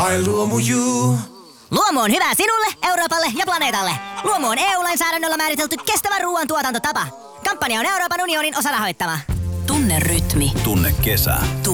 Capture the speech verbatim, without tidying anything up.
Ai Luomu you. Luomu on hyvä sinulle, Euroopalle ja planeetalle. Luomu on E U-lainsäädännöllä määritelty kestävä ruoantuotantotapa. Kampanja on Euroopan unionin osarahoittama. Tunne rytmi. Tunne kesä.